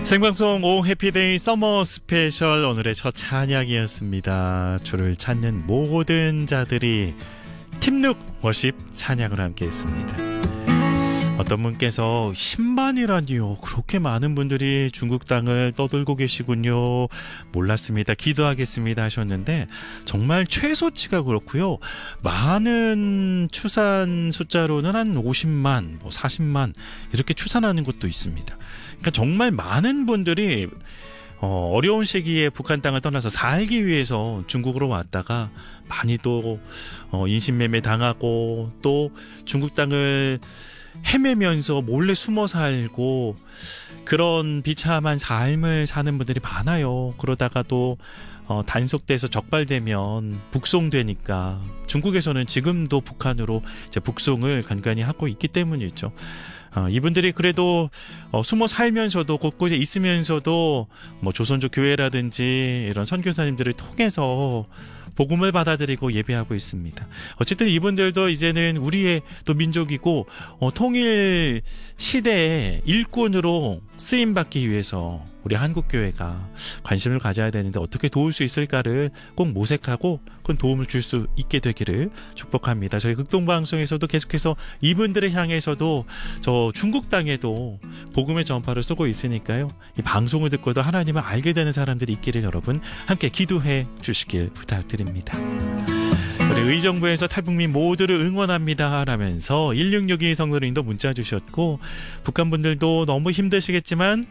생방송 오 해피데이 서머 스페셜 오늘의 첫 찬양이었습니다. 주를 찾는 모든 자들이 팀룩 워십 찬양을 함께 했습니다. 어떤 분께서 10만이라니요. 그렇게 많은 분들이 중국 땅을 떠들고 계시군요. 몰랐습니다. 기도하겠습니다 하셨는데 정말 최소치가 그렇고요. 많은 추산 숫자로는 한 50만, 40만 이렇게 추산하는 것도 있습니다. 그러니까 정말 많은 분들이 어려운 시기에 북한 땅을 떠나서 살기 위해서 중국으로 왔다가 많이 또 인신매매 당하고 또 중국 땅을 헤매면서 몰래 숨어 살고 그런 비참한 삶을 사는 분들이 많아요. 그러다가 또 단속돼서 적발되면 북송되니까 중국에서는 지금도 북한으로 이제 북송을 간간히 하고 있기 때문이죠. 이분들이 그래도 숨어 살면서도 곳곳에 있으면서도 뭐 조선족 교회라든지 이런 선교사님들을 통해서 복음을 받아들이고 예배하고 있습니다. 어쨌든 이분들도 이제는 우리의 또 민족이고 통일 시대의 일꾼으로 쓰임받기 위해서 우리 한국교회가 관심을 가져야 되는데 어떻게 도울 수 있을까를 꼭 모색하고 큰 도움을 줄 수 있게 되기를 축복합니다. 저희 극동방송에서도 계속해서 이분들을 향해서도 저 중국 땅에도 복음의 전파를 쏘고 있으니까요. 이 방송을 듣고도 하나님을 알게 되는 사람들이 있기를 여러분 함께 기도해 주시길 부탁드립니다. 우리 의정부에서 탈북민 모두를 응원합니다 라면서 1662 성도님도 문자 주셨고 북한분들도 너무 힘드시겠지만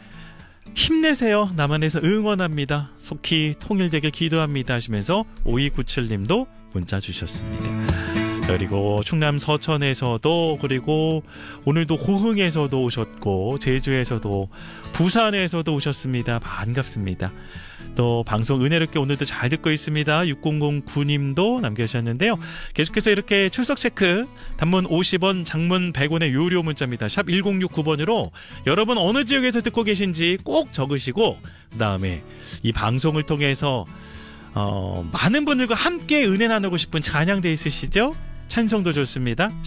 힘내세요. 남한에서 응원합니다. 속히 통일되길 기도합니다 하시면서 5297님도 문자 주셨습니다. 그리고 충남 서천에서도 그리고 오늘도 고흥에서도 오셨고 제주에서도 부산에서도 오셨습니다. 반갑습니다. 또 방송 은혜롭게 오늘도 잘 듣고 있습니다. 6009님도 남겨주셨는데요. 계속해서 이렇게 출석 체크 단문 50원 장문 100원의 유료 문자입니다. 샵 1069번으로 여러분 어느 지역에서 듣고 계신지 꼭 적으시고 그 다음에 이 방송을 통해서 많은 분들과 함께 은혜 나누고 싶은 찬양대 있으시죠? 찬송도 좋습니다.